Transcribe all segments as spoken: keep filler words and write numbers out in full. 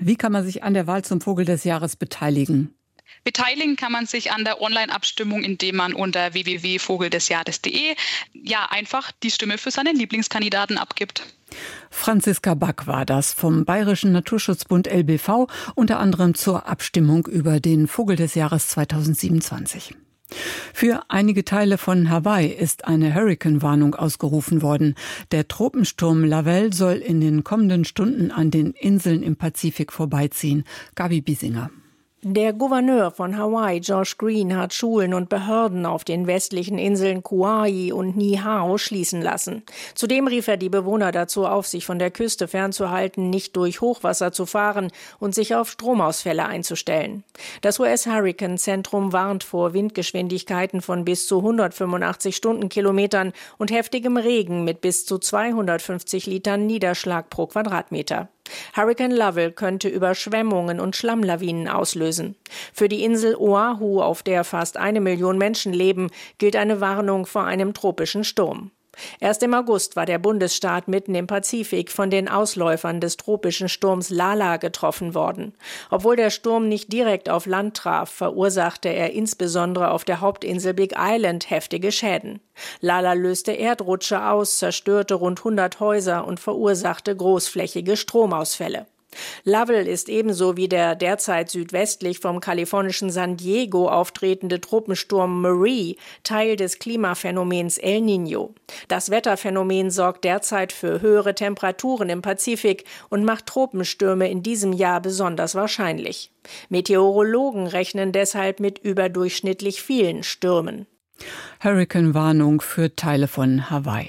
Wie kann man sich an der Wahl zum Vogel des Jahres beteiligen? Beteiligen kann man sich an der Online-Abstimmung, indem man unter w w w punkt vogeldesjahres punkt de ja einfach die Stimme für seinen Lieblingskandidaten abgibt. Franziska Back war das vom Bayerischen Naturschutzbund L B V, unter anderem zur Abstimmung über den Vogel des Jahres zweitausendsiebenundzwanzig. Für einige Teile von Hawaii ist eine Hurrikanwarnung ausgerufen worden. Der Tropensturm Lavelle soll in den kommenden Stunden an den Inseln im Pazifik vorbeiziehen. Gabi Biesinger. Der Gouverneur von Hawaii, Josh Green, hat Schulen und Behörden auf den westlichen Inseln Kauai und Niihau schließen lassen. Zudem rief er die Bewohner dazu auf, sich von der Küste fernzuhalten, nicht durch Hochwasser zu fahren und sich auf Stromausfälle einzustellen. Das U S-Hurrikan-Zentrum warnt vor Windgeschwindigkeiten von bis zu hundertfünfundachtzig Stundenkilometern und heftigem Regen mit bis zu zweihundertfünfzig Litern Niederschlag pro Quadratmeter. Hurrikan Lovell könnte Überschwemmungen und Schlammlawinen auslösen. Für die Insel Oahu, auf der fast eine Million Menschen leben, gilt eine Warnung vor einem tropischen Sturm. Erst im August war der Bundesstaat mitten im Pazifik von den Ausläufern des tropischen Sturms Lala getroffen worden. Obwohl der Sturm nicht direkt auf Land traf, verursachte er insbesondere auf der Hauptinsel Big Island heftige Schäden. Lala löste Erdrutsche aus, zerstörte rund hundert Häuser und verursachte großflächige Stromausfälle. Lovell ist ebenso wie der derzeit südwestlich vom kalifornischen San Diego auftretende Tropensturm Marie Teil des Klimaphänomens El Niño. Das Wetterphänomen sorgt derzeit für höhere Temperaturen im Pazifik und macht Tropenstürme in diesem Jahr besonders wahrscheinlich. Meteorologen rechnen deshalb mit überdurchschnittlich vielen Stürmen. Hurrikanwarnung für Teile von Hawaii.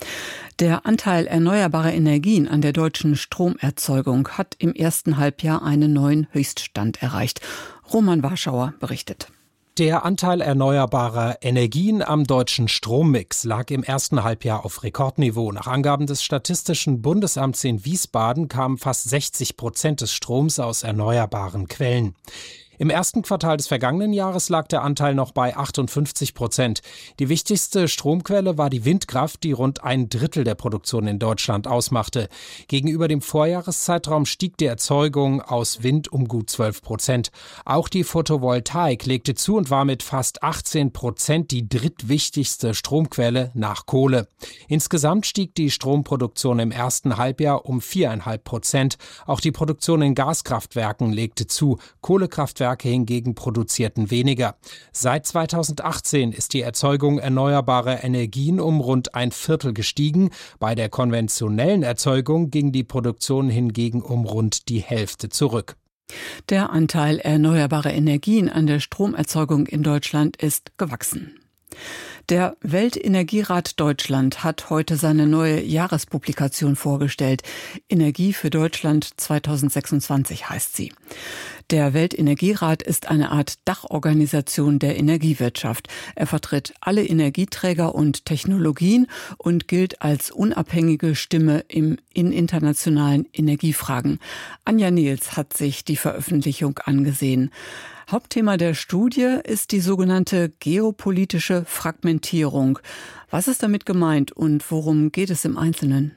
Der Anteil erneuerbarer Energien an der deutschen Stromerzeugung hat im ersten Halbjahr einen neuen Höchststand erreicht. Roman Warschauer berichtet. Der Anteil erneuerbarer Energien am deutschen Strommix lag im ersten Halbjahr auf Rekordniveau. Nach Angaben des Statistischen Bundesamts in Wiesbaden kamen fast sechzig Prozent des Stroms aus erneuerbaren Quellen. Im ersten Quartal des vergangenen Jahres lag der Anteil noch bei achtundfünfzig Prozent. Die wichtigste Stromquelle war die Windkraft, die rund ein Drittel der Produktion in Deutschland ausmachte. Gegenüber dem Vorjahreszeitraum stieg die Erzeugung aus Wind um gut zwölf Prozent. Auch die Photovoltaik legte zu und war mit fast achtzehn Prozent die drittwichtigste Stromquelle nach Kohle. Insgesamt stieg die Stromproduktion im ersten Halbjahr um vier Komma fünf Prozent. Auch die Produktion in Gaskraftwerken legte zu. Kohlekraftwerke hingegen produzierten weniger. Seit zweitausendachtzehn ist die Erzeugung erneuerbarer Energien um rund ein Viertel gestiegen. Bei der konventionellen Erzeugung ging die Produktion hingegen um rund die Hälfte zurück. Der Anteil erneuerbarer Energien an der Stromerzeugung in Deutschland ist gewachsen. Der Weltenergierat Deutschland hat heute seine neue Jahrespublikation vorgestellt. Energie für Deutschland zweitausendsechsundzwanzig heißt sie. Der Weltenergierat ist eine Art Dachorganisation der Energiewirtschaft. Er vertritt alle Energieträger und Technologien und gilt als unabhängige Stimme im, in internationalen Energiefragen. Anja Nils hat sich die Veröffentlichung angesehen. Hauptthema der Studie ist die sogenannte geopolitische Fragmentierung. Was ist damit gemeint und worum geht es im Einzelnen?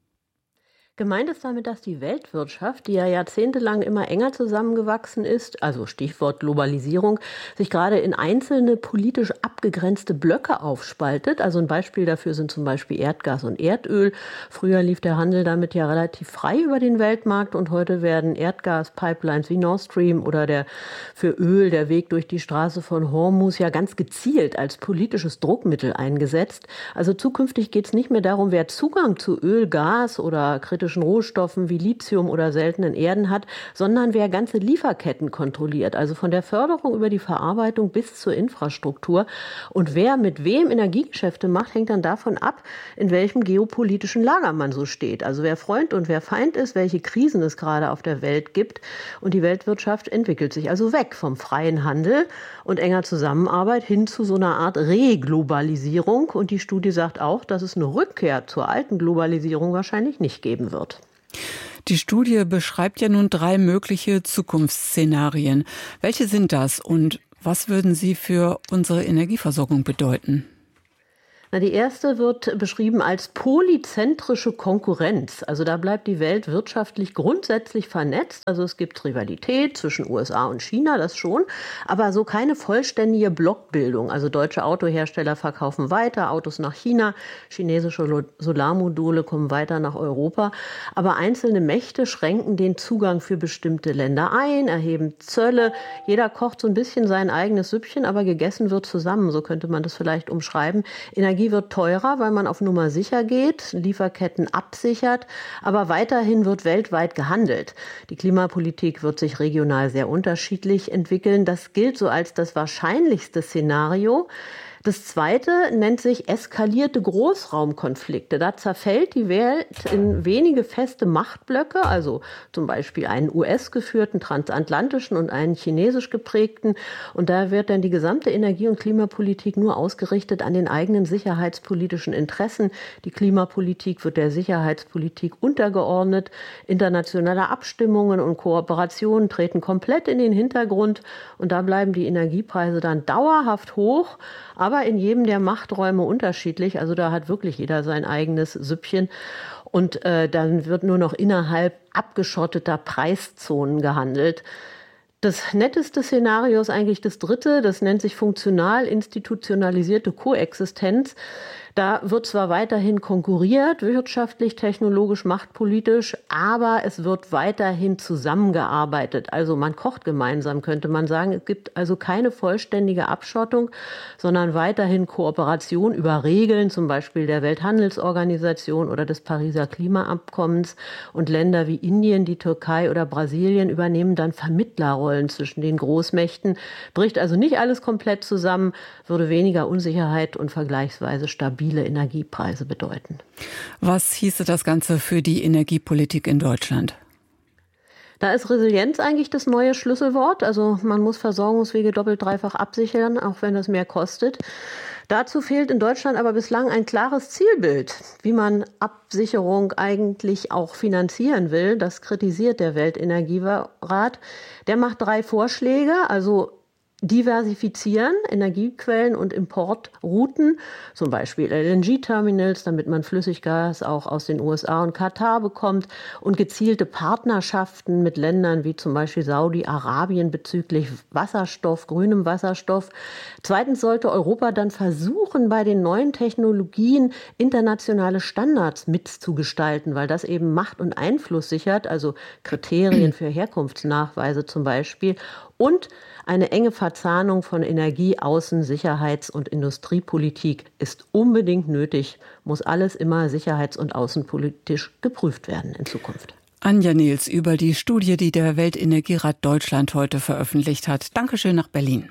Gemeint ist damit, dass die Weltwirtschaft, die ja jahrzehntelang immer enger zusammengewachsen ist, also Stichwort Globalisierung, sich gerade in einzelne politisch abgegrenzte Blöcke aufspaltet. Also ein Beispiel dafür sind zum Beispiel Erdgas und Erdöl. Früher lief der Handel damit ja relativ frei über den Weltmarkt und heute werden Erdgaspipelines wie Nord Stream oder der für Öl der Weg durch die Straße von Hormuz ja ganz gezielt als politisches Druckmittel eingesetzt. Also zukünftig geht es nicht mehr darum, wer Zugang zu Öl, Gas oder kritischen Rohstoffen wie Lithium oder seltenen Erden hat, sondern wer ganze Lieferketten kontrolliert, also von der Förderung über die Verarbeitung bis zur Infrastruktur. Und wer mit wem Energiegeschäfte macht, hängt dann davon ab, in welchem geopolitischen Lager man so steht. Also wer Freund und wer Feind ist, welche Krisen es gerade auf der Welt gibt. Und die Weltwirtschaft entwickelt sich also weg vom freien Handel und enger Zusammenarbeit hin zu so einer Art Reglobalisierung. Und die Studie sagt auch, dass es eine Rückkehr zur alten Globalisierung wahrscheinlich nicht geben wird. Wird. Die Studie beschreibt ja nun drei mögliche Zukunftsszenarien. Welche sind das und was würden sie für unsere Energieversorgung bedeuten? Na, die erste wird beschrieben als polyzentrische Konkurrenz. Also da bleibt die Welt wirtschaftlich grundsätzlich vernetzt. Also es gibt Rivalität zwischen U S A und China, das schon, aber so keine vollständige Blockbildung. Also deutsche Autohersteller verkaufen weiter Autos nach China, chinesische Solarmodule kommen weiter nach Europa. Aber einzelne Mächte schränken den Zugang für bestimmte Länder ein, erheben Zölle. Jeder kocht so ein bisschen sein eigenes Süppchen, aber gegessen wird zusammen. So könnte man das vielleicht umschreiben. Energie wird teurer, weil man auf Nummer sicher geht, Lieferketten absichert, aber weiterhin wird weltweit gehandelt. Die Klimapolitik wird sich regional sehr unterschiedlich entwickeln. Das gilt so als das wahrscheinlichste Szenario. Das zweite nennt sich eskalierte Großraumkonflikte. Da zerfällt die Welt in wenige feste Machtblöcke, also zum Beispiel einen U S-geführten transatlantischen und einen chinesisch geprägten. Und da wird dann die gesamte Energie- und Klimapolitik nur ausgerichtet an den eigenen sicherheitspolitischen Interessen. Die Klimapolitik wird der Sicherheitspolitik untergeordnet. Internationale Abstimmungen und Kooperationen treten komplett in den Hintergrund. Und da bleiben die Energiepreise dann dauerhaft hoch, aber in jedem der Machträume unterschiedlich. Also da hat wirklich jeder sein eigenes Süppchen. Und äh, dann wird nur noch innerhalb abgeschotteter Preiszonen gehandelt. Das netteste Szenario ist eigentlich das dritte. Das nennt sich funktional institutionalisierte Koexistenz. Da wird zwar weiterhin konkurriert, wirtschaftlich, technologisch, machtpolitisch, aber es wird weiterhin zusammengearbeitet. Also man kocht gemeinsam, könnte man sagen. Es gibt also keine vollständige Abschottung, sondern weiterhin Kooperation über Regeln, zum Beispiel der Welthandelsorganisation oder des Pariser Klimaabkommens. Und Länder wie Indien, die Türkei oder Brasilien übernehmen dann Vermittlerrollen zwischen den Großmächten. Bricht also nicht alles komplett zusammen, würde weniger Unsicherheit und vergleichsweise stabil Energiepreise bedeuten. Was hieße das Ganze für die Energiepolitik in Deutschland? Da ist Resilienz eigentlich das neue Schlüsselwort. Also man muss Versorgungswege doppelt, dreifach absichern, auch wenn das mehr kostet. Dazu fehlt in Deutschland aber bislang ein klares Zielbild, wie man Absicherung eigentlich auch finanzieren will. Das kritisiert der Weltenergierat. Der macht drei Vorschläge, also diversifizieren, Energiequellen und Importrouten, zum Beispiel L N G-Terminals, damit man Flüssiggas auch aus den U S A und Katar bekommt, und gezielte Partnerschaften mit Ländern wie zum Beispiel Saudi-Arabien bezüglich Wasserstoff, grünem Wasserstoff. Zweitens sollte Europa dann versuchen, bei den neuen Technologien internationale Standards mitzugestalten, weil das eben Macht und Einfluss sichert, also Kriterien für Herkunftsnachweise zum Beispiel, und eine enge Verzahnung von Energie-, Außen-, Sicherheits- und Industriepolitik ist unbedingt nötig, muss alles immer sicherheits- und außenpolitisch geprüft werden in Zukunft. Anja Nils über die Studie, die der Weltenergierat Deutschland heute veröffentlicht hat. Dankeschön nach Berlin.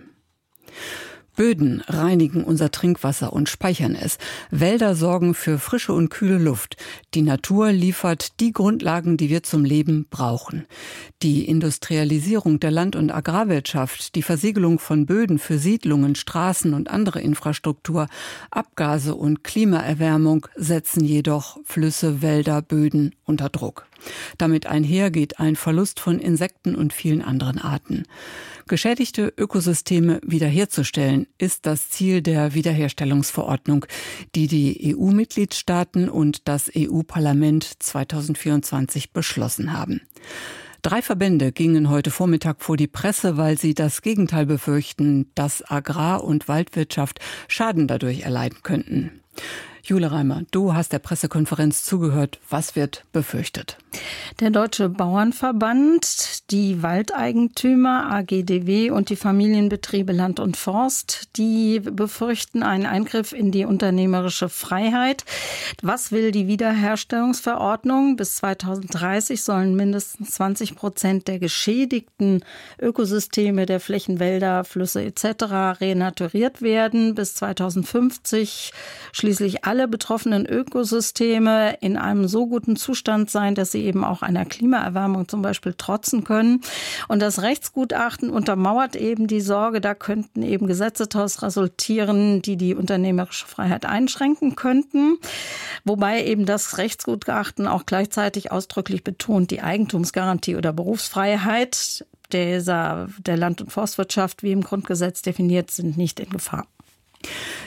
Böden reinigen unser Trinkwasser und speichern es. Wälder sorgen für frische und kühle Luft. Die Natur liefert die Grundlagen, die wir zum Leben brauchen. Die Industrialisierung der Land- und Agrarwirtschaft, die Versiegelung von Böden für Siedlungen, Straßen und andere Infrastruktur, Abgase und Klimaerwärmung setzen jedoch Flüsse, Wälder, Böden unter Druck. Damit einher geht ein Verlust von Insekten und vielen anderen Arten. Geschädigte Ökosysteme wiederherzustellen, ist das Ziel der Wiederherstellungsverordnung, die die E U-Mitgliedstaaten und das E U-Parlament zweitausendvierundzwanzig beschlossen haben. Drei Verbände gingen heute Vormittag vor die Presse, weil sie das Gegenteil befürchten, dass Agrar- und Waldwirtschaft Schaden dadurch erleiden könnten. Jule Reimer, du hast der Pressekonferenz zugehört. Was wird befürchtet? Der Deutsche Bauernverband, die Waldeigentümer, A G D W und die Familienbetriebe Land und Forst, die befürchten einen Eingriff in die unternehmerische Freiheit. Was will die Wiederherstellungsverordnung? Bis zweitausenddreißig sollen mindestens zwanzig Prozent der geschädigten Ökosysteme der Flächen, Wälder, Flüsse et cetera renaturiert werden. Bis zweitausendfünfzig schließlich alle betroffenen Ökosysteme in einem so guten Zustand sein, dass sie eben auch einer Klimaerwärmung zum Beispiel trotzen können. Und das Rechtsgutachten untermauert eben die Sorge, da könnten eben Gesetze daraus resultieren, die die unternehmerische Freiheit einschränken könnten. Wobei eben das Rechtsgutachten auch gleichzeitig ausdrücklich betont, die Eigentumsgarantie oder Berufsfreiheit dieser, der Land- und Forstwirtschaft, wie im Grundgesetz definiert, sind nicht in Gefahr.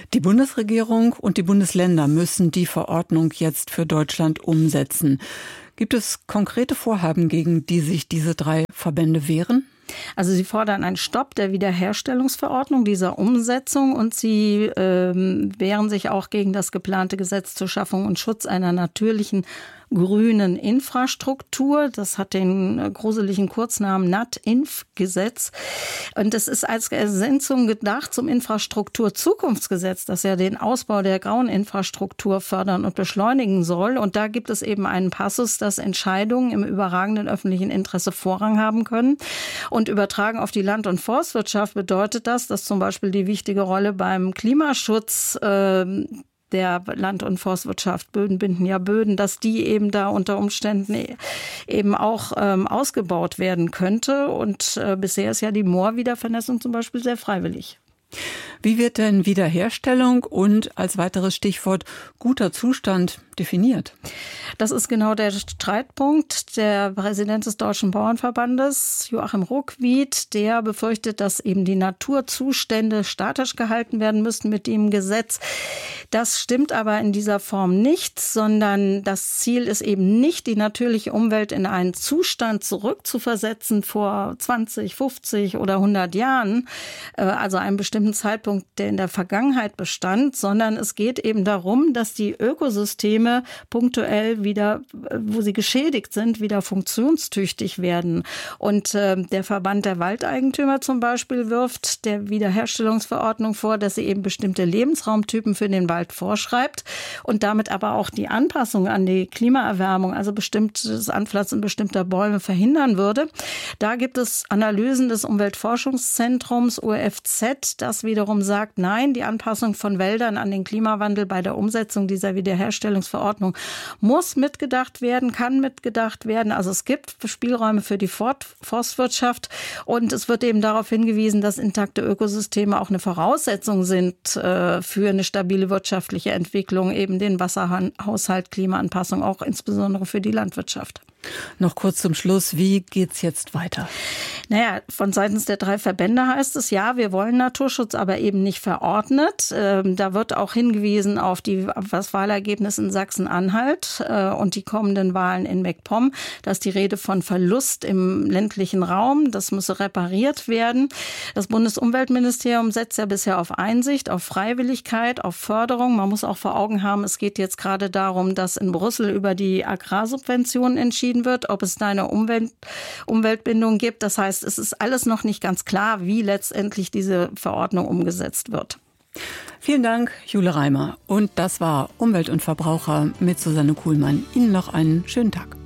Die Bundesregierung und die Bundesländer müssen die Verordnung jetzt für Deutschland umsetzen. Gibt es konkrete Vorhaben, gegen die sich diese drei Verbände wehren? Also sie fordern einen Stopp der Wiederherstellungsverordnung, dieser Umsetzung, und sie ähm, wehren sich auch gegen das geplante Gesetz zur Schaffung und Schutz einer natürlichen grünen Infrastruktur. Das hat den gruseligen Kurznamen N A T-Inf-Gesetz. Und das ist als Ergänzung gedacht zum Infrastrukturzukunftsgesetz, das ja den Ausbau der grauen Infrastruktur fördern und beschleunigen soll. Und da gibt es eben einen Passus, dass Entscheidungen im überragenden öffentlichen Interesse Vorrang haben können. Und übertragen auf die Land- und Forstwirtschaft bedeutet das, dass zum Beispiel die wichtige Rolle beim Klimaschutz äh, der Land- und Forstwirtschaft, Böden binden ja Böden, dass die eben da unter Umständen eben auch ähm, ausgebaut werden könnte. Und äh, bisher ist ja die Moorwiedervernässung zum Beispiel sehr freiwillig. Wie wird denn Wiederherstellung und als weiteres Stichwort guter Zustand definiert? Das ist genau der Streitpunkt. Der Präsident des Deutschen Bauernverbandes, Joachim Ruckwied, der befürchtet, dass eben die Naturzustände statisch gehalten werden müssten mit dem Gesetz. Das stimmt aber in dieser Form nicht, sondern das Ziel ist eben nicht, die natürliche Umwelt in einen Zustand zurückzuversetzen vor zwanzig, fünfzig oder hundert Jahren, also einem bestimmten Zeitpunkt, der in der Vergangenheit bestand, sondern es geht eben darum, dass die Ökosysteme punktuell wieder, wo sie geschädigt sind, wieder funktionstüchtig werden. Und äh, der Verband der Waldeigentümer zum Beispiel wirft der Wiederherstellungsverordnung vor, dass sie eben bestimmte Lebensraumtypen für den Wald vorschreibt und damit aber auch die Anpassung an die Klimaerwärmung, also bestimmtes Anpflanzen bestimmter Bäume verhindern würde. Da gibt es Analysen des Umweltforschungszentrums U F Z, das wiederum sagt, nein, die Anpassung von Wäldern an den Klimawandel bei der Umsetzung dieser Wiederherstellungsverordnung muss mitgedacht werden, kann mitgedacht werden. Also es gibt Spielräume für die Forstwirtschaft und es wird eben darauf hingewiesen, dass intakte Ökosysteme auch eine Voraussetzung sind äh, für eine stabile wirtschaftliche Entwicklung, eben den Wasserhaushalt, Klimaanpassung, auch insbesondere für die Landwirtschaft. Noch kurz zum Schluss, wie geht's jetzt weiter? Naja, von seitens der drei Verbände heißt es, ja, wir wollen Naturschutz, aber eben nicht verordnet. Ähm, da wird auch hingewiesen auf die, das Wahlergebnis in Sachsen-Anhalt äh, und die kommenden Wahlen in MacPom. Da ist die Rede von Verlust im ländlichen Raum. Das müsse repariert werden. Das Bundesumweltministerium setzt ja bisher auf Einsicht, auf Freiwilligkeit, auf Förderung. Man muss auch vor Augen haben, es geht jetzt gerade darum, dass in Brüssel über die Agrarsubventionen entschieden wird, ob es da eine Umwelt, Umweltbindung gibt. Das heißt, es ist alles noch nicht ganz klar, wie letztendlich diese Verordnung umgesetzt wird. Vielen Dank, Jule Reimer. Und das war Umwelt und Verbraucher mit Susanne Kuhlmann. Ihnen noch einen schönen Tag.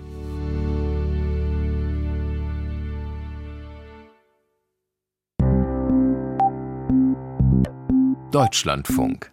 Deutschlandfunk.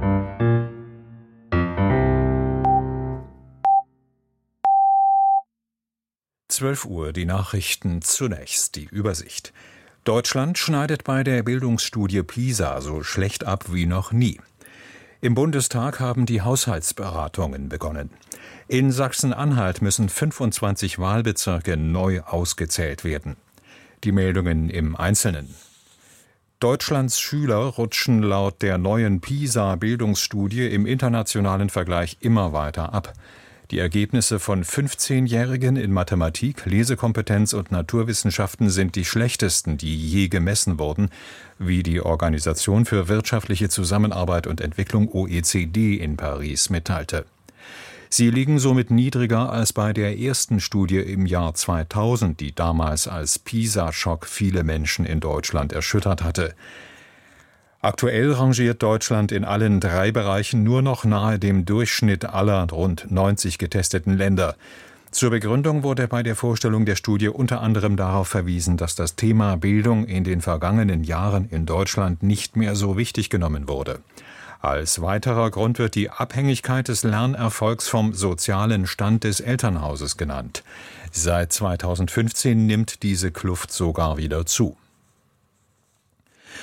zwölf Uhr, die Nachrichten zunächst, die Übersicht. Deutschland schneidet bei der Bildungsstudie PISA so schlecht ab wie noch nie. Im Bundestag haben die Haushaltsberatungen begonnen. In Sachsen-Anhalt müssen fünfundzwanzig Wahlbezirke neu ausgezählt werden. Die Meldungen im Einzelnen. Deutschlands Schüler rutschen laut der neuen PISA-Bildungsstudie im internationalen Vergleich immer weiter ab. Die Ergebnisse von fünfzehnjährigen in Mathematik, Lesekompetenz und Naturwissenschaften sind die schlechtesten, die je gemessen wurden, wie die Organisation für wirtschaftliche Zusammenarbeit und Entwicklung O E C D in Paris mitteilte. Sie liegen somit niedriger als bei der ersten Studie im Jahr zweitausend, die damals als PISA-Schock viele Menschen in Deutschland erschüttert hatte. Aktuell rangiert Deutschland in allen drei Bereichen nur noch nahe dem Durchschnitt aller rund neunzig getesteten Länder. Zur Begründung wurde bei der Vorstellung der Studie unter anderem darauf verwiesen, dass das Thema Bildung in den vergangenen Jahren in Deutschland nicht mehr so wichtig genommen wurde. Als weiterer Grund wird die Abhängigkeit des Lernerfolgs vom sozialen Stand des Elternhauses genannt. Seit zweitausendfünfzehn nimmt diese Kluft sogar wieder zu.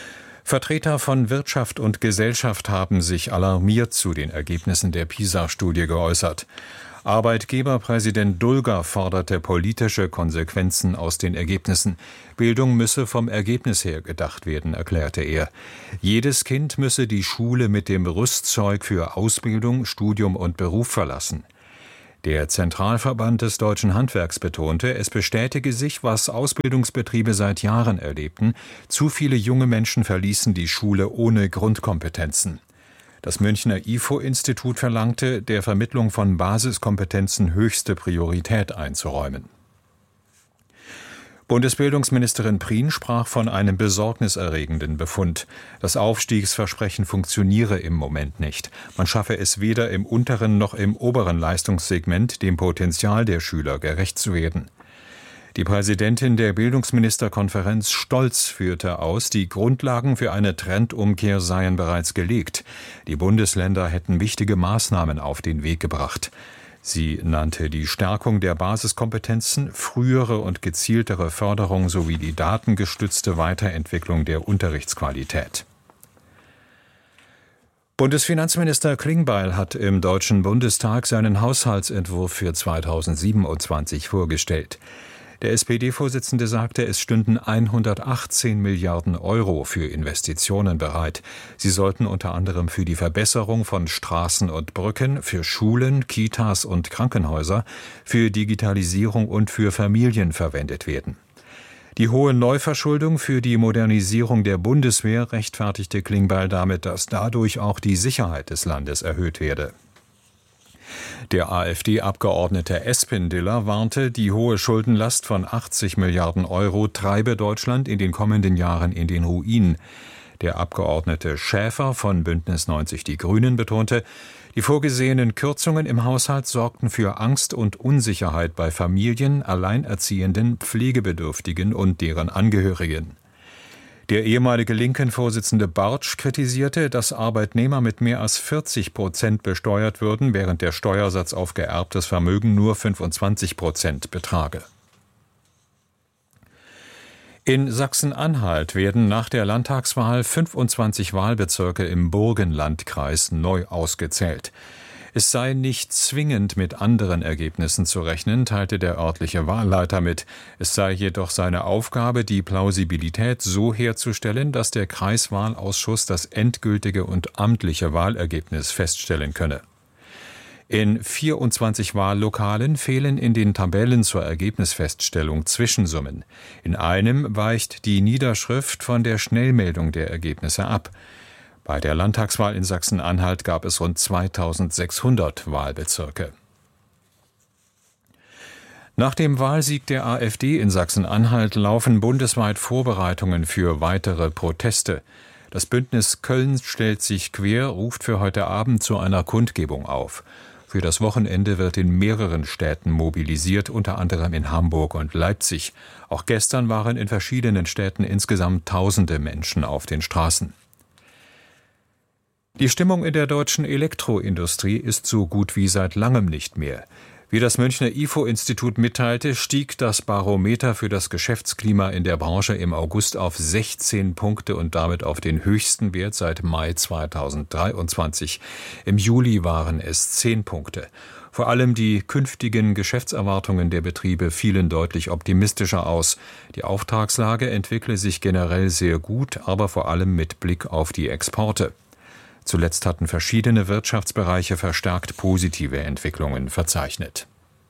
Vertreter von Wirtschaft und Gesellschaft haben sich alarmiert zu den Ergebnissen der PISA-Studie geäußert. Arbeitgeberpräsident Dulger forderte politische Konsequenzen aus den Ergebnissen. Bildung müsse vom Ergebnis her gedacht werden, erklärte er. Jedes Kind müsse die Schule mit dem Rüstzeug für Ausbildung, Studium und Beruf verlassen. Der Zentralverband des deutschen Handwerks betonte, es bestätige sich, was Ausbildungsbetriebe seit Jahren erlebten. Zu viele junge Menschen verließen die Schule ohne Grundkompetenzen. Das Münchner I F O-Institut verlangte, der Vermittlung von Basiskompetenzen höchste Priorität einzuräumen. Bundesbildungsministerin Prien sprach von einem besorgniserregenden Befund. Das Aufstiegsversprechen funktioniere im Moment nicht. Man schaffe es weder im unteren noch im oberen Leistungssegment, dem Potenzial der Schüler gerecht zu werden. Die Präsidentin der Bildungsministerkonferenz Stolz führte aus, die Grundlagen für eine Trendumkehr seien bereits gelegt. Die Bundesländer hätten wichtige Maßnahmen auf den Weg gebracht. Sie nannte die Stärkung der Basiskompetenzen, frühere und gezieltere Förderung sowie die datengestützte Weiterentwicklung der Unterrichtsqualität. Bundesfinanzminister Klingbeil hat im Deutschen Bundestag seinen Haushaltsentwurf für zweitausendsiebenundzwanzig vorgestellt. Der S P D-Vorsitzende sagte, es stünden hundertachtzehn Milliarden Euro für Investitionen bereit. Sie sollten unter anderem für die Verbesserung von Straßen und Brücken, für Schulen, Kitas und Krankenhäuser, für Digitalisierung und für Familien verwendet werden. Die hohe Neuverschuldung für die Modernisierung der Bundeswehr rechtfertigte Klingbeil damit, dass dadurch auch die Sicherheit des Landes erhöht werde. Der AfD-Abgeordnete Espendiller warnte, die hohe Schuldenlast von achtzig Milliarden Euro treibe Deutschland in den kommenden Jahren in den Ruin. Der Abgeordnete Schäfer von Bündnis neunzig Die Grünen betonte, die vorgesehenen Kürzungen im Haushalt sorgten für Angst und Unsicherheit bei Familien, Alleinerziehenden, Pflegebedürftigen und deren Angehörigen. Der ehemalige Linken-Vorsitzende Bartsch kritisierte, dass Arbeitnehmer mit mehr als vierzig Prozent besteuert würden, während der Steuersatz auf geerbtes Vermögen nur fünfundzwanzig Prozent betrage. In Sachsen-Anhalt werden nach der Landtagswahl fünfundzwanzig Wahlbezirke im Burgenlandkreis neu ausgezählt. Es sei nicht zwingend mit anderen Ergebnissen zu rechnen, teilte der örtliche Wahlleiter mit. Es sei jedoch seine Aufgabe, die Plausibilität so herzustellen, dass der Kreiswahlausschuss das endgültige und amtliche Wahlergebnis feststellen könne. In vierundzwanzig Wahllokalen fehlen in den Tabellen zur Ergebnisfeststellung Zwischensummen. In einem weicht die Niederschrift von der Schnellmeldung der Ergebnisse ab. Bei der Landtagswahl in Sachsen-Anhalt gab es rund zweitausendsechshundert Wahlbezirke. Nach dem Wahlsieg der AfD in Sachsen-Anhalt laufen bundesweit Vorbereitungen für weitere Proteste. Das Bündnis Köln stellt sich quer, ruft für heute Abend zu einer Kundgebung auf. Für das Wochenende wird in mehreren Städten mobilisiert, unter anderem in Hamburg und Leipzig. Auch gestern waren in verschiedenen Städten insgesamt tausende Menschen auf den Straßen. Die Stimmung in der deutschen Elektroindustrie ist so gut wie seit langem nicht mehr. Wie das Münchner I F O-Institut mitteilte, stieg das Barometer für das Geschäftsklima in der Branche im August auf sechzehn Punkte und damit auf den höchsten Wert seit Mai zweitausenddreiundzwanzig. Im Juli waren es zehn Punkte. Vor allem die künftigen Geschäftserwartungen der Betriebe fielen deutlich optimistischer aus. Die Auftragslage entwickle sich generell sehr gut, aber vor allem mit Blick auf die Exporte. Zuletzt hatten verschiedene Wirtschaftsbereiche verstärkt positive Entwicklungen verzeichnet.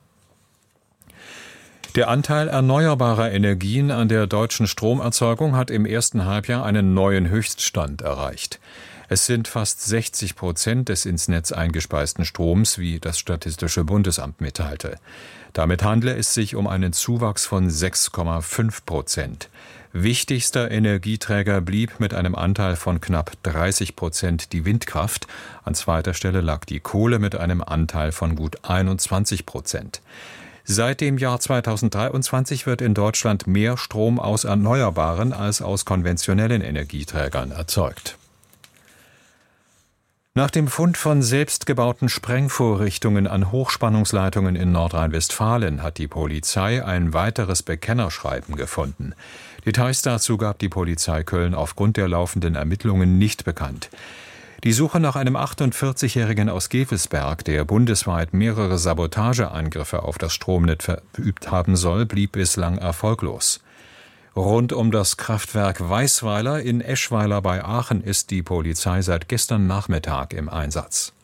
Der Anteil erneuerbarer Energien an der deutschen Stromerzeugung hat im ersten Halbjahr einen neuen Höchststand erreicht. Es sind fast sechzig Prozent des ins Netz eingespeisten Stroms, wie das Statistische Bundesamt mitteilte. Damit handle es sich um einen Zuwachs von sechs Komma fünf Prozent. Wichtigster Energieträger blieb mit einem Anteil von knapp dreißig Prozent die Windkraft. An zweiter Stelle lag die Kohle mit einem Anteil von gut einundzwanzig Prozent. Seit dem Jahr zweitausenddreiundzwanzig wird in Deutschland mehr Strom aus erneuerbaren als aus konventionellen Energieträgern erzeugt. Nach dem Fund von selbstgebauten Sprengvorrichtungen an Hochspannungsleitungen in Nordrhein-Westfalen hat die Polizei ein weiteres Bekennerschreiben gefunden. Details dazu gab die Polizei Köln aufgrund der laufenden Ermittlungen nicht bekannt. Die Suche nach einem achtundvierzigjährigen aus Gevelsberg, der bundesweit mehrere Sabotageangriffe auf das Stromnetz verübt haben soll, blieb bislang erfolglos. Rund um das Kraftwerk Weißweiler in Eschweiler bei Aachen ist die Polizei seit gestern Nachmittag im Einsatz.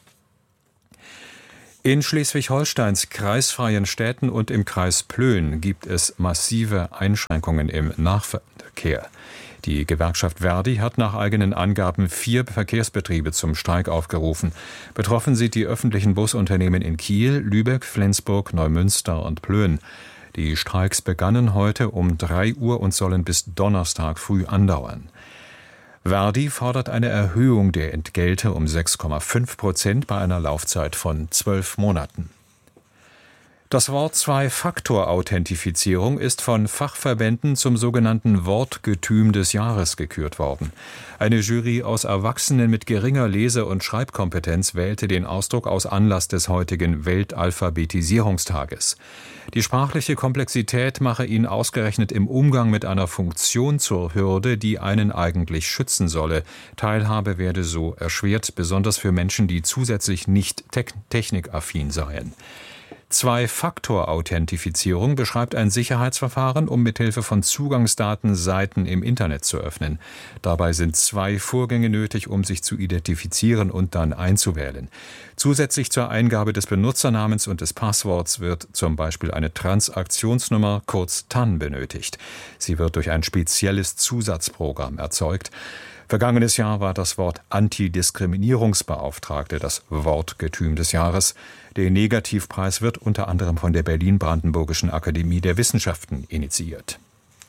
In Schleswig-Holsteins kreisfreien Städten und im Kreis Plön gibt es massive Einschränkungen im Nahverkehr. Die Gewerkschaft Verdi hat nach eigenen Angaben vier Verkehrsbetriebe zum Streik aufgerufen. Betroffen sind die öffentlichen Busunternehmen in Kiel, Lübeck, Flensburg, Neumünster und Plön. Die Streiks begannen heute um drei Uhr und sollen bis Donnerstag früh andauern. Verdi fordert eine Erhöhung der Entgelte um sechs Komma fünf Prozent bei einer Laufzeit von zwölf Monaten. Das Wort Zwei-Faktor-Authentifizierung ist von Fachverbänden zum sogenannten Wortgetüm des Jahres gekürt worden. Eine Jury aus Erwachsenen mit geringer Lese- und Schreibkompetenz wählte den Ausdruck aus Anlass des heutigen Weltalphabetisierungstages. Die sprachliche Komplexität mache ihn ausgerechnet im Umgang mit einer Funktion zur Hürde, die einen eigentlich schützen solle. Teilhabe werde so erschwert, besonders für Menschen, die zusätzlich nicht te- technikaffin seien. Zwei-Faktor-Authentifizierung beschreibt ein Sicherheitsverfahren, um mithilfe von Zugangsdaten Seiten im Internet zu öffnen. Dabei sind zwei Vorgänge nötig, um sich zu identifizieren und dann einzuwählen. Zusätzlich zur Eingabe des Benutzernamens und des Passworts wird zum Beispiel eine Transaktionsnummer, kurz T A N, benötigt. Sie wird durch ein spezielles Zusatzprogramm erzeugt. Vergangenes Jahr war das Wort Antidiskriminierungsbeauftragte das Wortgetüm des Jahres. Der Negativpreis wird unter anderem von der Berlin-Brandenburgischen Akademie der Wissenschaften initiiert.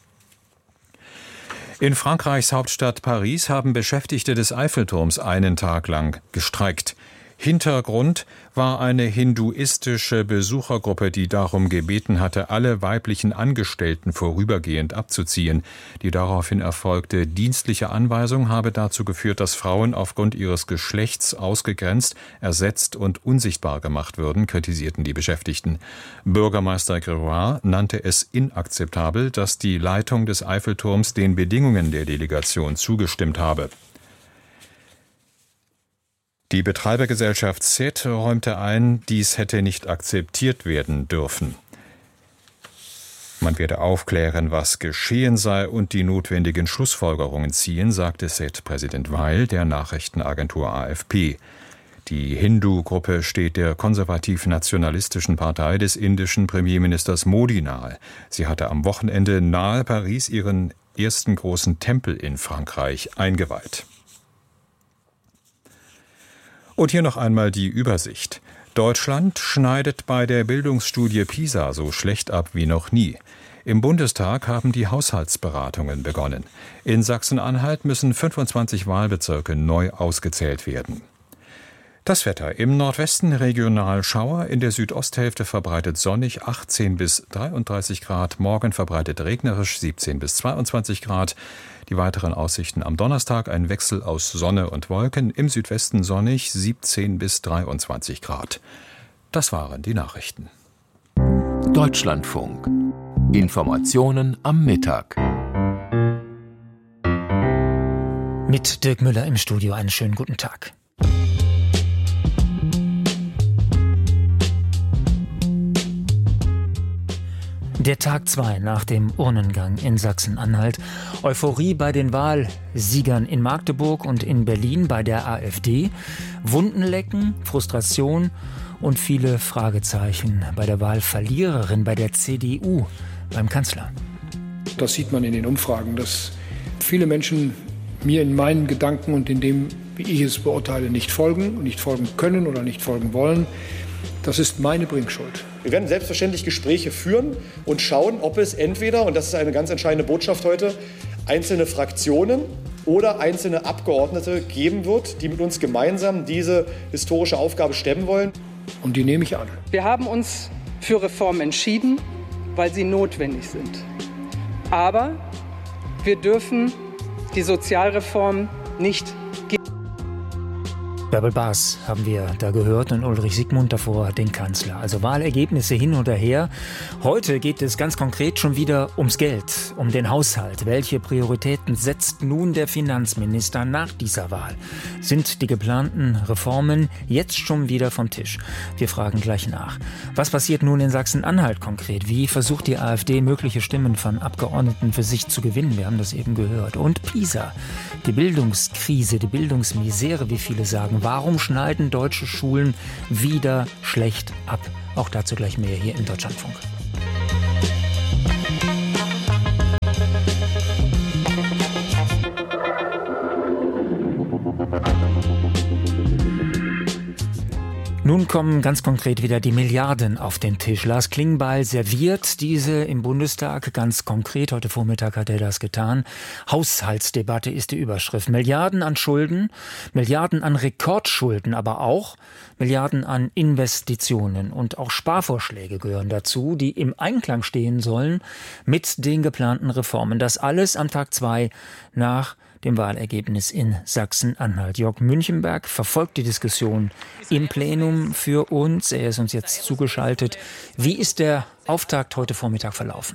In Frankreichs Hauptstadt Paris haben Beschäftigte des Eiffelturms einen Tag lang gestreikt. Hintergrund war eine hinduistische Besuchergruppe, die darum gebeten hatte, alle weiblichen Angestellten vorübergehend abzuziehen. Die daraufhin erfolgte dienstliche Anweisung habe dazu geführt, dass Frauen aufgrund ihres Geschlechts ausgegrenzt, ersetzt und unsichtbar gemacht würden, kritisierten die Beschäftigten. Bürgermeister Gregoire nannte es inakzeptabel, dass die Leitung des Eiffelturms den Bedingungen der Delegation zugestimmt habe. Die Betreibergesellschaft Z E T räumte ein, dies hätte nicht akzeptiert werden dürfen. Man werde aufklären, was geschehen sei und die notwendigen Schlussfolgerungen ziehen, sagte Z E T-Präsident Weil der Nachrichtenagentur A F P. Die Hindu-Gruppe steht der konservativ-nationalistischen Partei des indischen Premierministers Modi nahe. Sie hatte am Wochenende nahe Paris ihren ersten großen Tempel in Frankreich eingeweiht. Und hier noch einmal die Übersicht. Deutschland schneidet bei der Bildungsstudie PISA so schlecht ab wie noch nie. Im Bundestag haben die Haushaltsberatungen begonnen. In Sachsen-Anhalt müssen fünfundzwanzig Wahlbezirke neu ausgezählt werden. Das Wetter: im Nordwesten regional Schauer, in der Südosthälfte verbreitet sonnig, achtzehn bis dreiunddreißig Grad, morgen verbreitet regnerisch, siebzehn bis zweiundzwanzig Grad. Die weiteren Aussichten am Donnerstag: ein Wechsel aus Sonne und Wolken, im Südwesten sonnig, siebzehn bis dreiundzwanzig Grad. Das waren die Nachrichten. Deutschlandfunk. Informationen am Mittag. Mit Dirk Müller im Studio, einen schönen guten Tag. Der Tag zwei nach dem Urnengang in Sachsen-Anhalt. Euphorie bei den Wahlsiegern in Magdeburg und in Berlin bei der AfD. Wundenlecken, Frustration und viele Fragezeichen bei der Wahlverliererin, bei der C D U, beim Kanzler. Das sieht man in den Umfragen, dass viele Menschen mir in meinen Gedanken und in dem, wie ich es beurteile, nicht folgen und nicht folgen können oder nicht folgen wollen. Das ist meine Bringschuld. Wir werden selbstverständlich Gespräche führen und schauen, ob es entweder, und das ist eine ganz entscheidende Botschaft heute, einzelne Fraktionen oder einzelne Abgeordnete geben wird, die mit uns gemeinsam diese historische Aufgabe stemmen wollen. Und die nehme ich an. Wir haben uns für Reformen entschieden, weil sie notwendig sind. Aber wir dürfen die Sozialreform nicht Bärbel Baas haben wir da gehört und Ulrich Siegmund davor den Kanzler. Also Wahlergebnisse hin oder her. Heute geht es ganz konkret schon wieder ums Geld, um den Haushalt. Welche Prioritäten setzt nun der Finanzminister nach dieser Wahl? Sind die geplanten Reformen jetzt schon wieder vom Tisch? Wir fragen gleich nach. Was passiert nun in Sachsen-Anhalt konkret? Wie versucht die AfD, mögliche Stimmen von Abgeordneten für sich zu gewinnen? Wir haben das eben gehört. Und PISA, die Bildungskrise, die Bildungsmisere, wie viele sagen. Warum schneiden deutsche Schulen wieder schlecht ab? Auch dazu gleich mehr hier im Deutschlandfunk. Nun kommen ganz konkret wieder die Milliarden auf den Tisch. Lars Klingbeil serviert diese im Bundestag ganz konkret. Heute Vormittag hat er das getan. Haushaltsdebatte ist die Überschrift. Milliarden an Schulden, Milliarden an Rekordschulden, aber auch Milliarden an Investitionen. Und auch Sparvorschläge gehören dazu, die im Einklang stehen sollen mit den geplanten Reformen. Das alles am Tag zwei nach dem Wahlergebnis in Sachsen-Anhalt. Jörg Münchenberg verfolgt die Diskussion im Plenum für uns. Er ist uns jetzt zugeschaltet. Wie ist der Auftakt heute Vormittag verlaufen?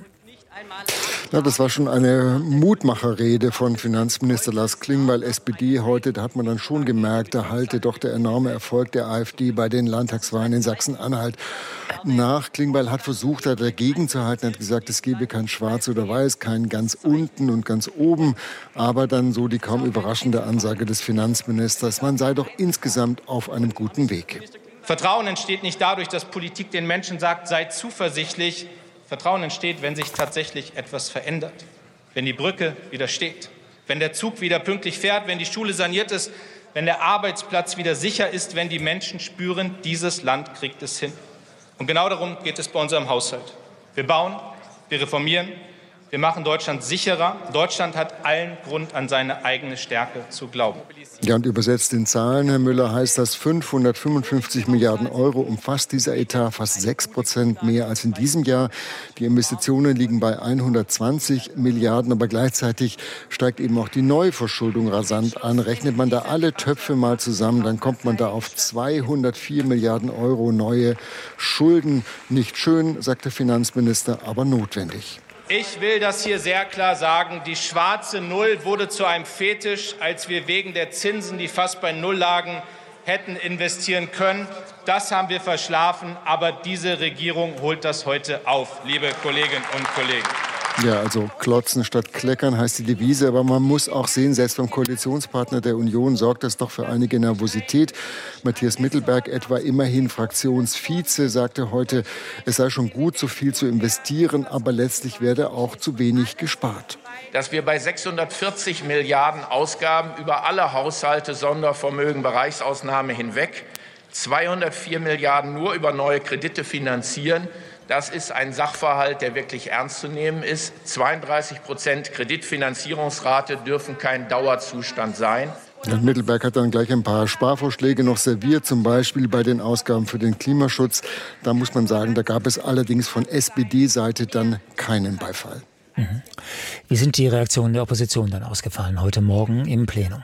Ja, das war schon eine Mutmacherrede von Finanzminister Lars Klingbeil, S P D heute. Da hat man dann schon gemerkt, da halte doch der enorme Erfolg der AfD bei den Landtagswahlen in Sachsen-Anhalt nach. Klingbeil hat versucht, da dagegen zu halten, hat gesagt, es gebe kein Schwarz oder Weiß, kein ganz unten und ganz oben. Aber dann so die kaum überraschende Ansage des Finanzministers, man sei doch insgesamt auf einem guten Weg. Vertrauen entsteht nicht dadurch, dass Politik den Menschen sagt, sei zuversichtlich. Vertrauen entsteht, wenn sich tatsächlich etwas verändert, wenn die Brücke wieder steht, wenn der Zug wieder pünktlich fährt, wenn die Schule saniert ist, wenn der Arbeitsplatz wieder sicher ist, wenn die Menschen spüren, dieses Land kriegt es hin. Und genau darum geht es bei unserem Haushalt. Wir bauen, wir reformieren, wir machen Deutschland sicherer. Deutschland hat allen Grund, an seine eigene Stärke zu glauben. Ja, und übersetzt in Zahlen, Herr Müller, heißt das fünfhundertfünfundfünfzig Milliarden Euro, umfasst dieser Etat fast sechs Prozent mehr als in diesem Jahr. Die Investitionen liegen bei hundertzwanzig Milliarden, aber gleichzeitig steigt eben auch die Neuverschuldung rasant an. Rechnet man da alle Töpfe mal zusammen, dann kommt man da auf zweihundertvier Milliarden Euro neue Schulden. Nicht schön, sagt der Finanzminister, aber notwendig. Ich will das hier sehr klar sagen. Die schwarze Null wurde zu einem Fetisch, als wir wegen der Zinsen, die fast bei Null lagen, hätten investieren können. Das haben wir verschlafen. Aber diese Regierung holt das heute auf, liebe Kolleginnen und Kollegen. Ja, also klotzen statt kleckern heißt die Devise. Aber man muss auch sehen, selbst beim Koalitionspartner der Union sorgt das doch für einige Nervosität. Matthias Mittelberg, etwa immerhin Fraktionsvize, sagte heute, es sei schon gut, so viel zu investieren, aber letztlich werde auch zu wenig gespart. Dass wir bei sechshundertvierzig Milliarden Ausgaben über alle Haushalte, Sondervermögen, Bereichsausnahme hinweg zweihundertvier Milliarden nur über neue Kredite finanzieren, das ist ein Sachverhalt, der wirklich ernst zu nehmen ist. zweiunddreißig Prozent Kreditfinanzierungsrate dürfen kein Dauerzustand sein. Herr Mittelberg hat dann gleich ein paar Sparvorschläge noch serviert, zum Beispiel bei den Ausgaben für den Klimaschutz. Da muss man sagen, da gab es allerdings von S P D-Seite dann keinen Beifall. Mhm. Wie sind die Reaktionen der Opposition dann ausgefallen heute Morgen im Plenum?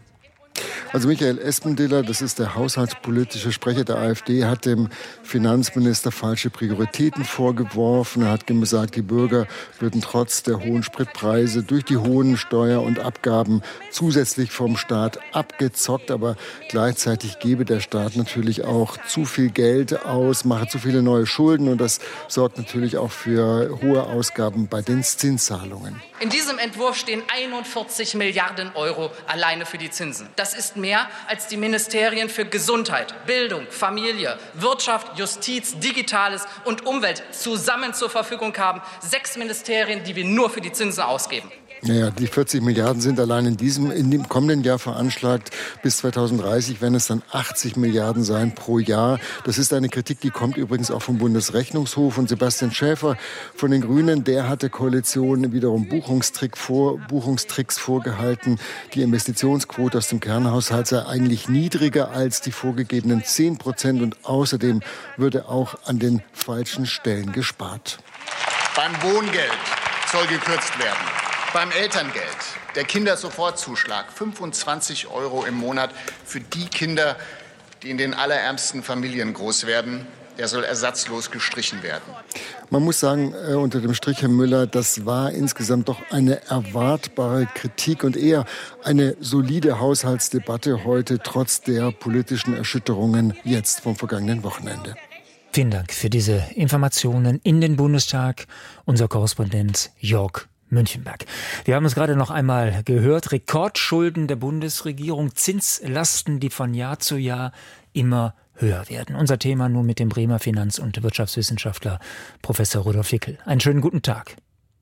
Also Michael Espendiller, das ist der haushaltspolitische Sprecher der AfD, hat dem Finanzminister falsche Prioritäten vorgeworfen. Er hat gesagt, die Bürger würden trotz der hohen Spritpreise durch die hohen Steuer- und Abgaben zusätzlich vom Staat abgezockt. Aber gleichzeitig gebe der Staat natürlich auch zu viel Geld aus, mache zu viele neue Schulden. Und das sorgt natürlich auch für hohe Ausgaben bei den Zinszahlungen. In diesem Entwurf stehen einundvierzig Milliarden Euro alleine für die Zinsen. Das ist mehr, als die Ministerien für Gesundheit, Bildung, Familie, Wirtschaft, Justiz, Digitales und Umwelt zusammen zur Verfügung haben. Sechs Ministerien, die wir nur für die Zinsen ausgeben. Naja, die vierzig Milliarden sind allein in diesem, in dem kommenden Jahr veranschlagt. Bis zweitausenddreißig werden es dann achtzig Milliarden sein pro Jahr. Das ist eine Kritik, die kommt übrigens auch vom Bundesrechnungshof. Und Sebastian Schäfer von den Grünen, der hat der Koalition wiederum Buchungstrick vor, Buchungstricks vorgehalten. Die Investitionsquote aus dem Kernhaushalt sei eigentlich niedriger als die vorgegebenen zehn Prozent. Und außerdem würde auch an den falschen Stellen gespart. Beim Wohngeld soll gekürzt werden. beim Elterngeld. Der Kindersofortzuschlag, fünfundzwanzig Euro im Monat für die Kinder, die in den allerärmsten Familien groß werden. Der soll ersatzlos gestrichen werden. Man muss sagen, äh, unter dem Strich, Herr Müller, das war insgesamt doch eine erwartbare Kritik und eher eine solide Haushaltsdebatte heute, trotz der politischen Erschütterungen jetzt vom vergangenen Wochenende. Vielen Dank für diese Informationen in den Bundestag. Unser Korrespondent Jörg Münchenberg. Wir haben es gerade noch einmal gehört. Rekordschulden der Bundesregierung, Zinslasten, die von Jahr zu Jahr immer höher werden. Unser Thema nun mit dem Bremer Finanz- und Wirtschaftswissenschaftler Professor Rudolf Hickel. Einen schönen guten Tag.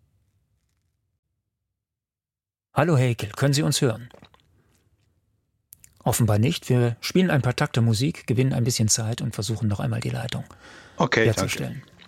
Hallo Herr Hickel, können Sie uns hören? Offenbar nicht. Wir spielen ein paar Takte Musik, gewinnen ein bisschen Zeit und versuchen noch einmal die Leitung okay, herzustellen. Danke.